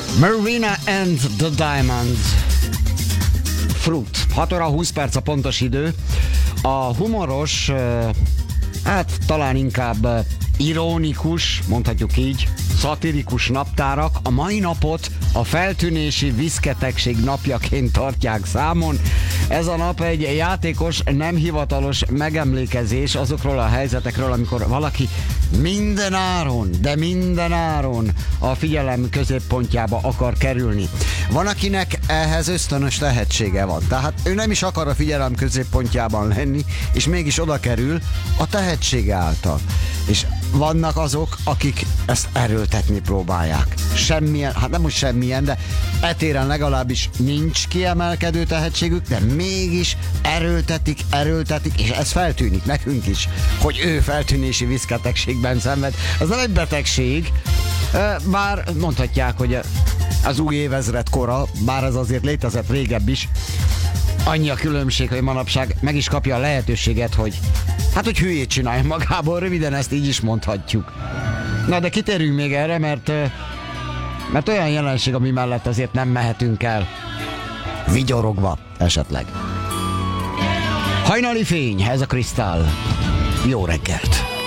Marina and the Diamonds. Fruit. 6 óra 20 perc a pontos idő. A humoros, hát talán inkább ironikus, mondhatjuk így, szatirikus naptárak a mai napot a feltűnési viszketegség napjaként tartják számon. Ez a nap egy játékos, nem hivatalos megemlékezés azokról a helyzetekről, amikor valaki minden áron a figyelem középpontjába akar kerülni. Van, akinek ehhez ösztönös tehetsége van, tehát ő nem is akar a figyelem középpontjában lenni, és mégis oda kerül a tehetsége által. És vannak azok, akik ezt erőltetni próbálják. Semmilyen, hát nem most semmilyen, de etéren legalábbis nincs kiemelkedő tehetségük, de mégis erőltetik, és ez feltűnik nekünk is, hogy ő feltűnési viszketegségben szenved. Ez nem egy betegség, bár mondhatják, hogy az új évezred kora, bár ez azért létezett régebb is, annyi a különbség, hogy manapság meg is kapja a lehetőséget, hogy hogy hülyét csinálja magából, röviden ezt így is mondhatjuk. Na de kitérünk még erre, mert olyan jelenség, ami mellett azért nem mehetünk el vigyorogva esetleg. Hajnali fény, ez a Krisztál. Jó reggelt!